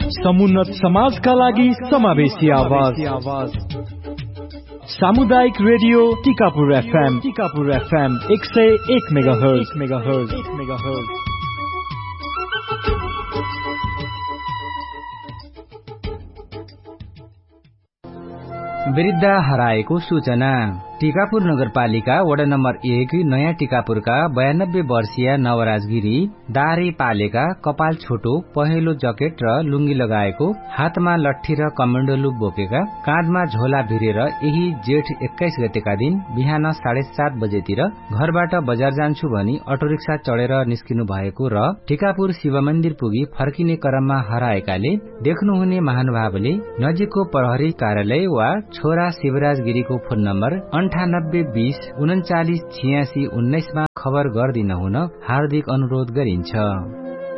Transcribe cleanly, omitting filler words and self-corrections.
समुन्नत समाजका लागि समावेशी आवाज सामुदायिक रेडियो टिकापुर FM 101 मेगाहर्ज। वृद्ध हराएको सूचना। टिकापुर नगरपालिका वडा नम्बर 1 नयाँ टिकापुरका 92 वर्षीय नवराज गिरी दाह्रे पालेका, कपाल छोटो, पहेँलो जकेट र लुङ्गी लगाएको, हातमा लट्ठी र कमण्डो लुक बोकेका, काँधमा झोला भिरेर यही जेठ 21 गतेका दिन बिहान 7:30 बजेतिर घरबाट बजार जान्छु भनी अटोरिक्सा चढेर निस्किनु भएको र टिकापुर शिव मन्दिर पुगी फर्किने क्रममा हराएकाले देख्नुहुने महानुभावले नजिकको प्रहरी कार्यालय वा छोरा शिवराज गिरीको फोन नम्बर 9820 398619 मा खबर गर्दिन हुन हार्दिक अनुरोध गरिन्छ।